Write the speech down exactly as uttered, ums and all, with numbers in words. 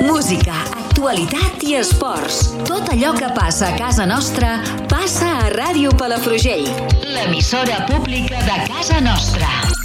Música, actualitat i esports. Tot allò que passa a casa nostra passa a Ràdio Palafrugell, l'emissora pública de casa nostra.